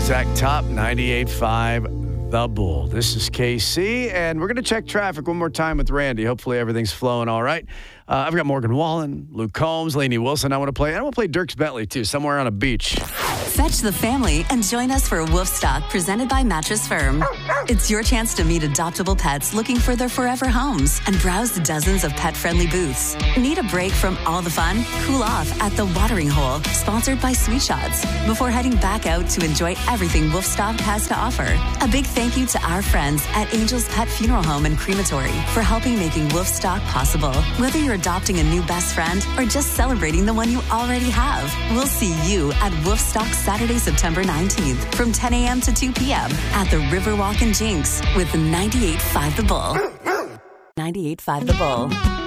Zach Top, 98.5 The Bull. This is KC, and we're going to check traffic one more time with Randy. Hopefully everything's flowing all right. I've got Morgan Wallen, Luke Combs, Lainey Wilson. I want to play Dirks Bentley, too, somewhere on a beach. Fetch the family and join us for Wolfstock, presented by Mattress Firm. It's your chance to meet adoptable pets looking for their forever homes and browse dozens of pet-friendly booths. Need a break from all the fun? Cool off at The Watering Hole, sponsored by Sweet Shots, before heading back out to enjoy everything Wolfstock has to offer. A big thank you to our friends at Angel's Pet Funeral Home and Crematory for helping making Wolfstock possible. Whether you're adopting a new best friend or just celebrating the one you already have, we'll see you at Wolfstock Saturday, September 19th from 10 a.m. to 2 p.m. at the Riverwalk in Jinx with 98.5 The Bull. 98.5 The Bull.